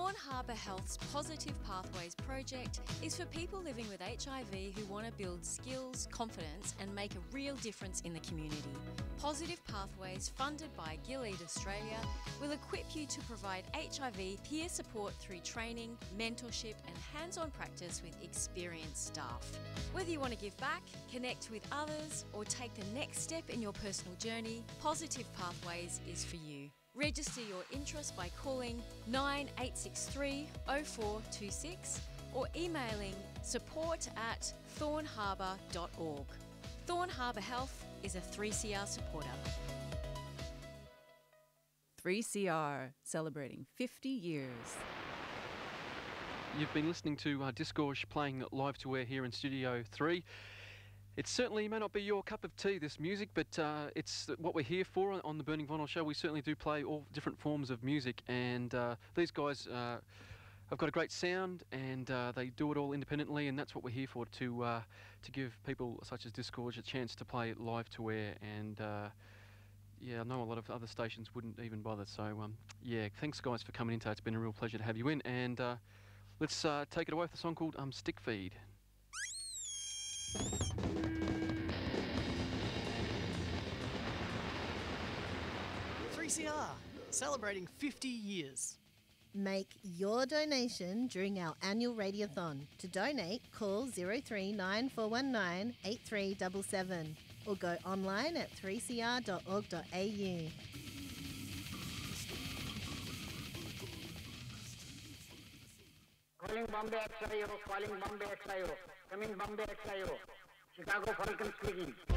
Thorn Harbour Health's Positive Pathways project is for people living with HIV who want to build skills, confidence and make a real difference in the community. Positive Pathways, funded by Gilead Australia, will equip you to provide HIV peer support through training, mentorship and hands-on practice with experienced staff. Whether you want to give back, connect with others or take the next step in your personal journey, Positive Pathways is for you. Register your interest by calling 9863 0426 or emailing support@thornharbour.org. Thorn Harbour Health is a 3CR supporter. 3CR, celebrating 50 years. You've been listening to Disgorge playing live to air here in Studio 3. It certainly may not be your cup of tea, this music, but it's what we're here for on the Burning Vinyl Show. We certainly do play all different forms of music, and these guys have got a great sound, and they do it all independently, and that's what we're here for, to give people such as Disgorge a chance to play live to air. And yeah, I know a lot of other stations wouldn't even bother. So yeah, thanks guys for coming in today. It's been a real pleasure to have you in, and let's take it away with a song called Stick Feed. 3CR, celebrating 50 years. Make your donation during our annual radiothon. To donate, call 039419 8377 or go online at 3cr.org.au. Calling Bombay XIO, calling Bombay XIO. Come in Bombay XIO. Chicago Falcon speaking.